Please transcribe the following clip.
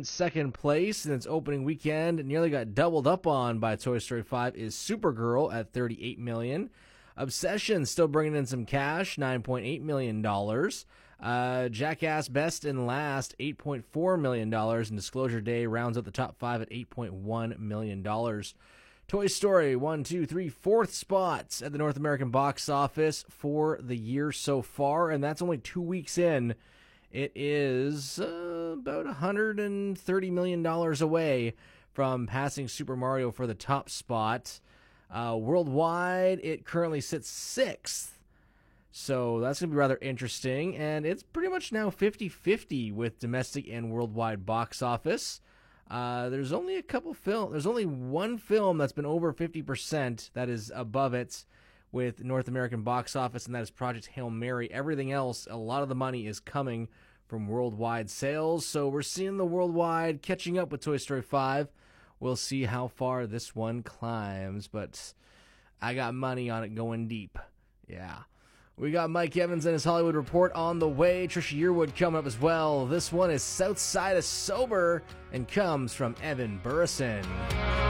in second place in its opening weekend. It nearly got doubled up on by Toy Story 5 is Supergirl at $38 million. Obsession still bringing in some cash, $9.8 million. Jackass Best in Last, $8.4 million. And Disclosure Day rounds out the top 5 at $8.1 million. Toy Story, 4th spots at the North American box office for the year so far, and that's only 2 weeks in. It is about $130 million away from passing Super Mario for the top spot. Worldwide, it currently sits 6th. So that's going to be rather interesting, and it's pretty much now 50-50 with domestic and worldwide box office. There's only one film that's been over 50% that is above it with North American box office, and that is Project Hail Mary. Everything else, a lot of the money is coming from worldwide sales, so we're seeing the worldwide catching up with Toy Story 5. We'll see how far this one climbs, but I got money on it going deep. Yeah. We got Mike Evans and his Hollywood Report on the way. Trisha Yearwood coming up as well. This one is South Side of Sober and comes from Evan Burrison.